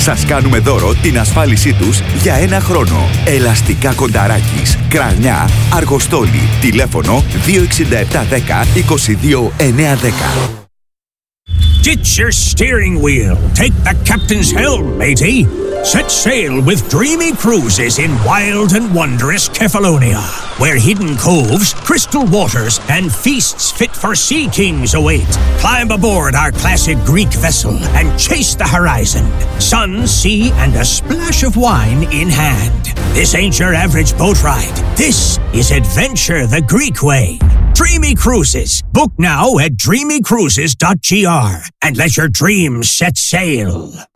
Σας κάνουμε δώρο την ασφάλισή τους για 1 χρόνο. Ελαστικά Κονταράκης, Κρανιά, Αργοστόλη. Τηλέφωνο 26710 22910. Ditch your steering wheel. Take the captain's helm, matey. Set sail with dreamy cruises in wild and wondrous Kefalonia, where hidden coves, crystal waters, and feasts fit for sea kings await. Climb aboard our classic Greek vessel and chase the horizon. Sun, sea, and a splash of wine in hand. This ain't your average boat ride. This is adventure the Greek way. Dreamy Cruises. Book now at dreamycruises.gr and let your dreams set sail.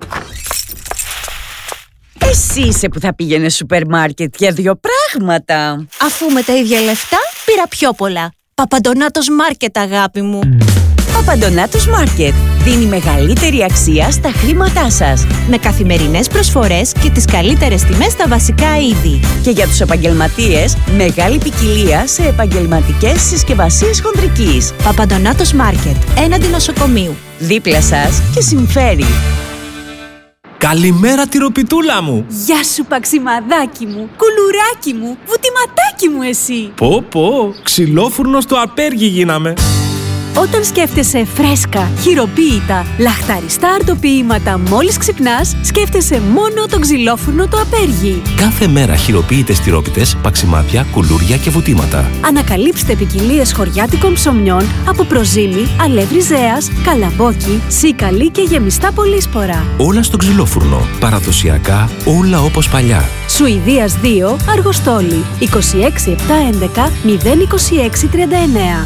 Εσύ είσαι που θα πήγαινε σούπερ μάρκετ για 2 πράγματα. Αφού με τα ίδια λεφτά πήρα πιο πολλά. Παπαντονάτος Μάρκετ, αγάπη μου. Παπαντονάτος Μάρκετ δίνει μεγαλύτερη αξία στα χρήματά σας, με καθημερινές προσφορές και τις καλύτερες τιμές στα βασικά είδη. και για τους επαγγελματίες μεγάλη ποικιλία σε επαγγελματικές συσκευασίες χοντρικής. Παπαντονάτος Μάρκετ, έναντι νοσοκομείου. Δίπλα σας και συμφέρει. Καλημέρα, τυροπιτούλα μου! Γεια σου, παξιμαδάκι μου, κουλουράκι μου, βουτυματάκι μου εσύ. Πω, ξυλόφουρνο στο απέργι γίναμε. Όταν σκέφτεσαι φρέσκα, χειροποίητα, λαχταριστά αρτοποίηματα μόλις ξυπνάς, σκέφτεσαι μόνο τον ξυλόφουρνο το απέργι. Κάθε μέρα χειροποίητες τυρόπιτες, παξιμάδια, κουλούρια και βουτύματα. Ανακαλύψτε ποικιλίες χωριάτικων ψωμιών από προζύμι, αλεύρι ζέας, καλαμπόκι, σίκαλη και γεμιστά πολύσπορα. Όλα στο ξυλόφουρνο. Παραδοσιακά, όλα όπως παλιά. Σουηδίας 2, Αργοστόλη, 26711 02639.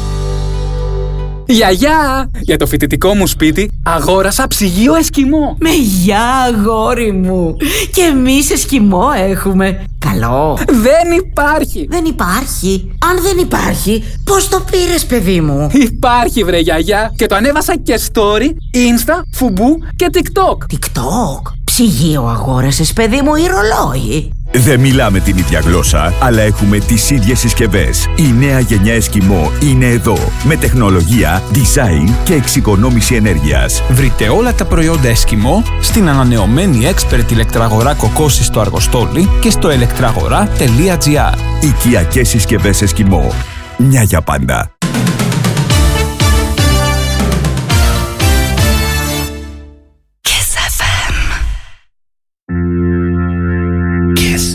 Γιαγιά! Για το φοιτητικό μου σπίτι αγόρασα ψυγείο εσκιμό. Με γεια, αγόρι μου. Και εμείς εσκιμό έχουμε. Καλό. Δεν υπάρχει. Δεν υπάρχει. Αν δεν υπάρχει, πώς το πήρες, παιδί μου? Υπάρχει, βρε γιαγιά. Και το ανέβασα και story, insta, φουμπού και tiktok. TikTok. Ψυγείο αγόρασες, παιδί μου, ή ρολόι? Δεν μιλάμε την ίδια γλώσσα, αλλά έχουμε τις ίδιες συσκευές. Η νέα γενιά Εσκιμό είναι εδώ, με τεχνολογία, design και εξοικονόμηση ενέργειας. Βρείτε όλα τα προϊόντα Εσκιμό στην ανανεωμένη expert ηλεκτραγορά Κοκκόση στο Αργοστόλι και στο ελεκτραγορά.gr. Οικιακές συσκευές Εσκιμό. Μια για πάντα.